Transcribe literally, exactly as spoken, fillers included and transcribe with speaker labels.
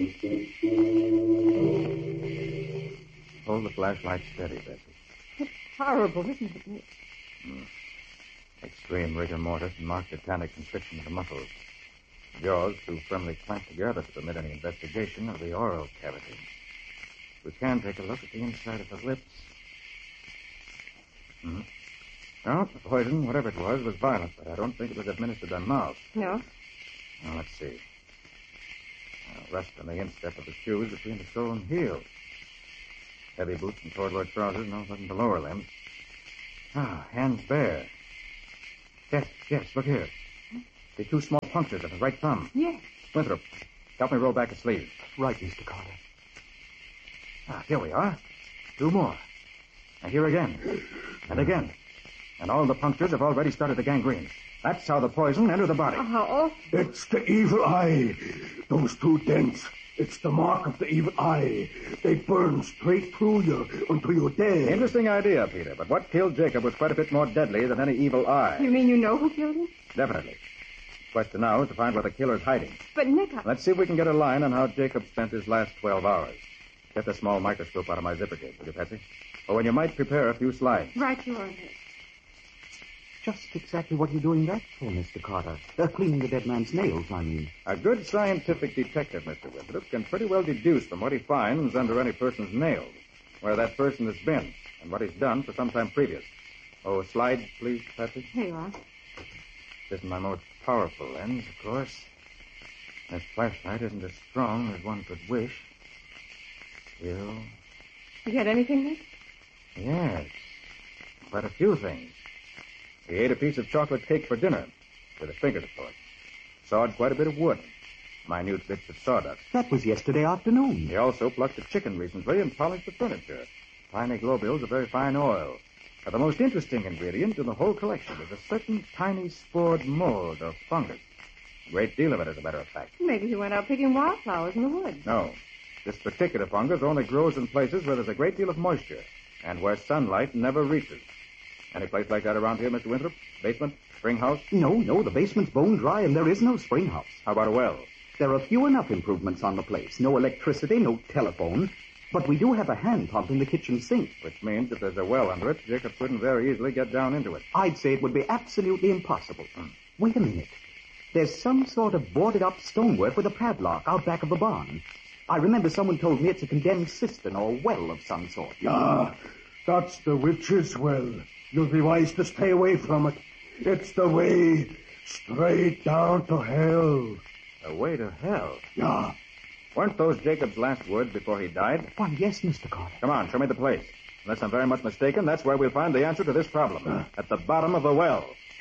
Speaker 1: Hold the flashlight steady, Bessie.
Speaker 2: It's horrible, isn't it, Nick?
Speaker 1: Mm. Extreme rigor mortis and marked tetanic constriction of the muscles. Jaws too firmly clamped together to permit any investigation of the oral cavity. We can take a look at the inside of the lips. Hmm. Well, the poison, whatever it was, was violent, but I don't think it was administered by mouth.
Speaker 2: No?
Speaker 1: Now, let's see. Now, rest on the instep of the shoes between the sole and heel. Heavy boots and corduroy trousers, no, nothing the lower limbs. Ah, hands bare. Yes, yes, look here. The two small punctures of the right thumb.
Speaker 2: Yes.
Speaker 1: Winthrop, help me roll back a sleeve.
Speaker 3: Right, Mister Carter.
Speaker 1: Ah, here we are. Two more. And here again. And again. And all the punctures have already started to gangrene. That's how the poison entered the body.
Speaker 2: Oh, how awful.
Speaker 4: It's the evil eye. Those two dents. It's the mark of the evil eye. They burn straight through you until you're dead.
Speaker 1: Interesting idea, Peter. But what killed Jacob was quite a bit more deadly than any evil eye.
Speaker 2: You mean you know who killed him?
Speaker 1: Definitely. The question now is to find where the killer's hiding.
Speaker 2: But, Nick, I...
Speaker 1: Let's see if we can get a line on how Jacob spent his last twelve hours. Get the small microscope out of my zipper case, will you, Patsy? Oh, and you might prepare a few slides.
Speaker 2: Right you are, Nick.
Speaker 3: Just exactly what are you doing that for, Mister Carter? Uh, cleaning the dead man's nails, I mean.
Speaker 1: A good scientific detective, Mister Winthrop, can pretty well deduce from what he finds under any person's nails where that person has been and what he's done for some time previous. Oh, slides, please, Patsy.
Speaker 2: Here you are.
Speaker 1: This is my most powerful lens, of course. This flashlight isn't as strong as one could wish. Still...
Speaker 2: You get anything, Nick?
Speaker 1: Yes. Quite a few things. He ate a piece of chocolate cake for dinner. With his fingers, of course. Sawed quite a bit of wood. Minute bits of sawdust.
Speaker 3: That was yesterday afternoon.
Speaker 1: He also plucked a chicken recently and polished the furniture. Tiny globules of very fine oil. But the most interesting ingredient in the whole collection is a certain tiny spored mold or fungus. A great deal of it, as a matter of fact.
Speaker 2: Maybe he went out picking wildflowers in the woods.
Speaker 1: No. This particular fungus only grows in places where there's a great deal of moisture and where sunlight never reaches. Any place like that around here, Mister Winthrop? Basement? Spring house?
Speaker 3: No, no, the basement's bone dry and there is no spring house.
Speaker 1: How about a well?
Speaker 3: There are few enough improvements on the place. No electricity, no telephone. But we do have a hand pump in the kitchen sink.
Speaker 1: Which means if there's a well under it, Jacob couldn't very easily get down into it.
Speaker 3: I'd say it would be absolutely impossible.
Speaker 1: Hmm.
Speaker 3: Wait a minute. There's some sort of boarded-up stonework with a padlock out back of the barn. I remember someone told me it's a condemned cistern or well of some sort.
Speaker 4: Yeah, that's the witch's well. You'll be wise to stay away from it. It's the way straight down to hell.
Speaker 1: The way to hell?
Speaker 4: Yeah.
Speaker 1: Weren't those Jacob's last words before he died?
Speaker 3: Why, yes, Mister Carter.
Speaker 1: Come on, show me the place. Unless I'm very much mistaken, that's where we'll find the answer to this problem. Uh. At the bottom of the well.